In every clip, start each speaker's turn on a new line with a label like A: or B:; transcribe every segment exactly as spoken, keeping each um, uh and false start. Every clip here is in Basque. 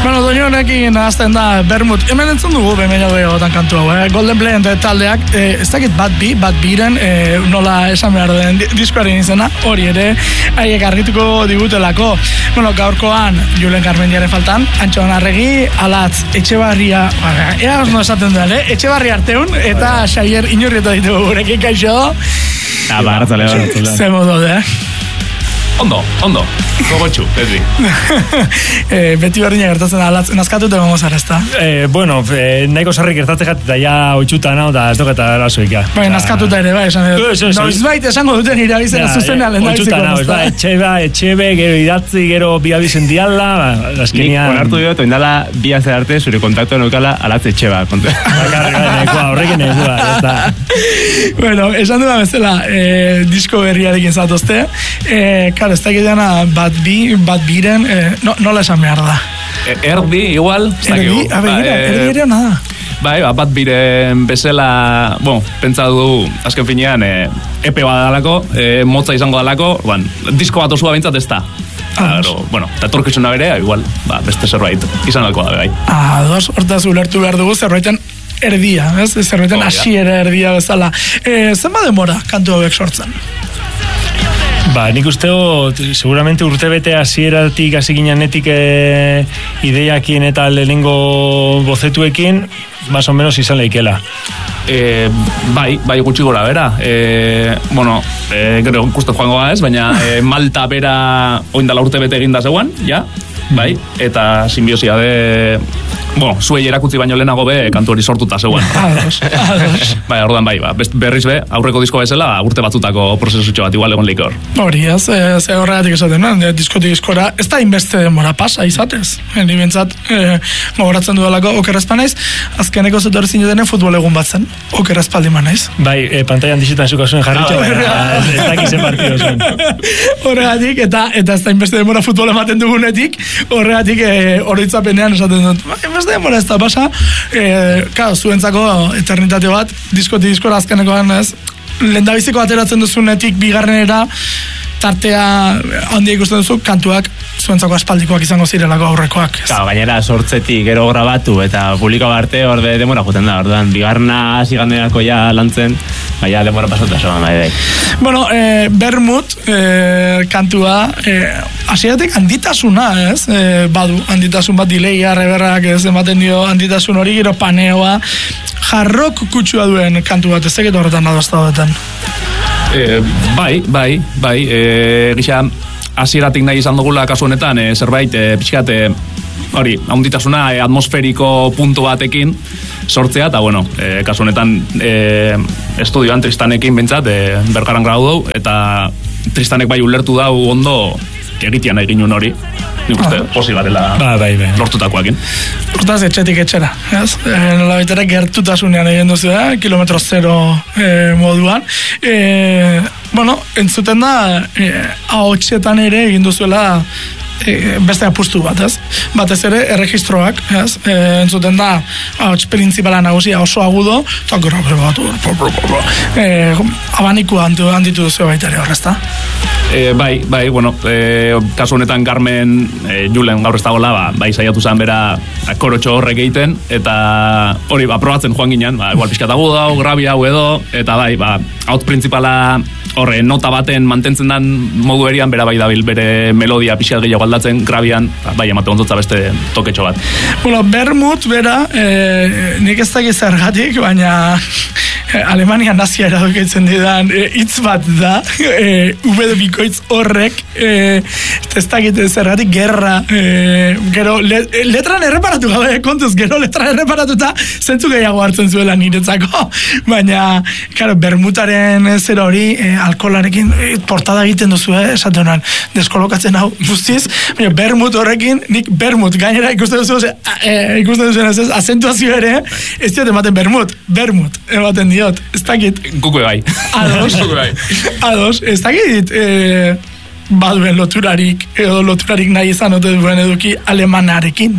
A: Bueno, doinu honekin azten da Bermut. Hemen entzun dugu behin gehiagotan kantu hau, eh? Golden Blend taldeak, eh, ez dakit bat bi, bat biren, eh, nola esan behar den diskoaren izena, hori ere, haiek argituko digutelako. Bueno, gaurkoan, Julen Garmendiaren faltan, Antxon Arregi, Alatz, Etxebarria, ea osno esaten duen, eh? Etxebarria Arteun, eta Xavier Iñurrieta ditugu gurekin, kaixo.
B: Ah, ba, hartzale, hartzale.
A: Ze modu, eh?
B: Ondo, ondo, gogotxu, beti.
A: eh, beti berdina gertatzen da, nazkatute gongo zara, ez da?
C: Eh, bueno, eh, nahiko sarrik gertatzen jat, eta ja oitxuta nao, eta ez doketa erasoik, ja.
A: Bai, nazkatuta ere, bai, esan edo. Noizbait esango duten irabizena zuzenean, lehen
C: oitxuta nao, ez ba, etxebe, etxebe, gero idatzi, gero biabizen diala, azkenian...
B: Nik onartu dut, oindala bi aze arte, zure kontaktu neukala, Alatz Etxeba, kontu.
C: Bakarri, nekoa, horrekin nekoa, ez da.
A: Bueno, esan duda bezala, eh, disko berriarekin zatozte, eh, Claro, ez da gidana bat bi, bat biren, eh, no, nola esan behar da?
B: Erdi, igual.
A: Erdi, a begira, erdi ere nada.
B: Bai, bat biren bezala, bueno, pentsa du, azken finean, e, epe bat dalako, e, motza izango dalako, ban, disko bat osua bintzat ez da. Claro, bueno, eta torkizuna bere, igual, ba, beste zerbait, izan alko da, bai.
A: Ah, dos, hortaz ulertu behar dugu, zerbaiten erdia, ez? Zerbaiten hasiera erdia bezala. E, zenba demora kantu hauek sortzen?
C: Ba, nik usteo, seguramente urtebete hasieratik hasi ginenetik e, ideiakin eta lehenengo bozetuekin, más o menos izan leikela.
B: E, bai, bai gutxi gora bera. E, bueno, e, gero ikusten joango ez, baina e, Malta bera oindala urtebete eginda zeuan, ja, bai, eta simbiosia de... Bueno, zuei erakutzi baino lehenago be, kantu hori sortuta zeuan.
A: Ados, ados.
B: Bai, orduan bai, ba, berriz be, aurreko disko bezala, urte batzutako prozesutxo bat, igual egon leik hor.
A: Hori, ez, ze horregatik esaten, no? Diskotik diskora, ez da inbeste demora pasa izatez. Ni bintzat, eh, gogoratzen dudalako, okerrezpa naiz, azkeneko zetor zinetenen futbol egun bat zen, okerrezpaldi ma naiz.
C: Bai, e, pantailan dizitan zuka zuen jarritxo,
A: ah,
C: ez dakizen partido zuen.
A: Horregatik, eta, eta ez da inbeste demora futbol ematen dugunetik, horregatik eh, horitzapenean esaten dut, ez demora ez da pasa, eh, claro, zuentzako eternitate bat, diskoti diskora azkenekoan ez, lehendabiziko ateratzen duzunetik bigarrenera, tartea handia ikusten duzu, kantuak zuentzako aspaldikoak izango zirelako aurrekoak.
B: Claro, gainera sortzetik gero grabatu eta publiko arte orde demora juten da, orduan, bigarna hasi ganderako ja lantzen, baina demora pasota soan, bai, bai.
A: Bueno, eh, Bermut eh, kantua, eh, hasieratik handitasuna, ez? Eh, badu, handitasun bat dileia, reberrak ez ematen dio handitasun hori, gero paneoa, jarrok kutsua duen kantu bat, ez tekit horretan nadoz daudetan.
B: E, bai, bai, bai, e, gisa hasieratik nahi izan dugula kasu honetan, e, zerbait, e, pixkat, e, hori, handitasuna e, atmosferiko puntu batekin sortzea, eta bueno, e, kasu honetan e, estudioan Tristanekin bintzat, e, bergaran grau dugu, eta Tristanek bai ulertu dau ondo egitean egin un hori, nik uste, ah. posi garela
C: ba, bai, bai.
B: lortutakoakin.
A: Hortaz, etxetik etxera, ez? E, nola baitera gertutasunean egin duzu da, kilometro zero e, moduan. E, bueno, entzuten da, e, ahotsetan ere egin duzuela e, beste apustu bat, ez? Batez ere, erregistroak, ez? E, entzuten da, ahots printzipala nagusia oso agudo, eta grabe bat, e, abanikua handitu duzu baita ere horrezta.
B: E, bai, bai, bueno, e, kasu honetan Carmen e, Julen gaur ez dagoela, ba, bai saiatu zen bera korotxo horrek egiten, eta hori, ba, probatzen joan ginen, ba, igual pixkatagu dau, grabi hau edo, eta bai, ba, haut printzipala horre, nota baten mantentzen den modu erian, bera bai dabil, bere melodia pixkat gehiago aldatzen, grabian, ba, bai, ematen ondotza beste toketxo bat.
A: Bueno, Bermut, bera, e, nik ez dakit zergatik, baina Alemania nazia eradokitzen didan hitz bat da, e, ubede bikoitz horrek, e, ez dakit zergatik gerra, e, gero le, letran erreparatu gabe, kontuz, gero letran erreparatuta zentzu gehiago hartzen zuela niretzako, baina, karo, Bermutaren zer hori, e, alkolarekin e, portada egiten duzu, eh, esaten honan, deskolokatzen hau guztiz, baina Bermut horrekin, nik Bermut, gainera ikusten duzu, e, ikusten duzu, ez, azentuazio ere, ez diot ematen Bermut, Bermut, ematen diot, ez dakit.
B: Gukue bai.
A: Ados, ados, ez dakit, e, baduen loturarik, edo loturarik nahi izan ote duen eduki alemanarekin.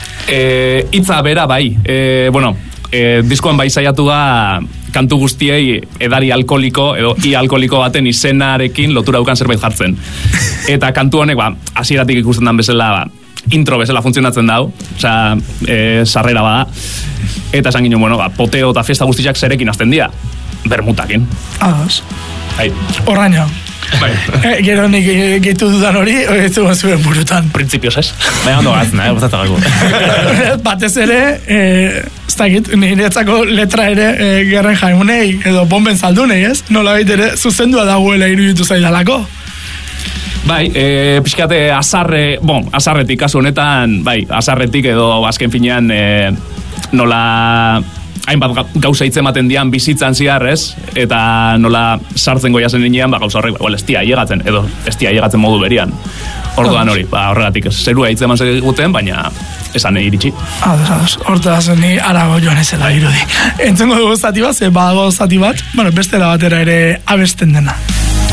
B: E, itza bera bai, e, bueno, e, diskoan bai saiatu da kantu guztiei edari alkoholiko edo i alkoholiko baten izenarekin lotura dukan zerbait jartzen. Eta kantu honek, ba, hasieratik ikusten den bezala, ba, intro bezala funtzionatzen dau, osea, e, sarrera bada, eta esan ginen, bueno, ba, poteo eta fiesta guztiak zerekin azten dira, bermutakin.
A: Ados.
B: Bai.
A: Horraino.
B: Bai.
A: E, gero nik gehitu dudan hori, ez zuen zuen burutan.
D: Printzipioz ez? Baina ondo gazten, eh, botatagako.
A: Batez ere, e, ez dakit, niretzako letra ere e, gerren jaimunei, edo bomben zaldunei, ez? Nola baita ere, zuzendua dagoela iruditu zaidalako.
B: Bai, e, pixkate azarre, bon, azarretik kasu honetan, bai, azarretik edo azken finean e, nola hainbat gauza hitz ematen dian bizitzan ziarrez, eta nola sartzen goia zen ninean, ba, gauza horrek, well, ez tia llegatzen, edo ez tia llegatzen modu berian. Orduan hori, ba, horregatik zerua hitz eman zeguten, baina esan iritsi.
A: Ados, ados, hortaz ni arago joan ezela irudi. Entzungo dugu zati bat, ze badago zati bat, bueno, bestera batera ere abesten dena.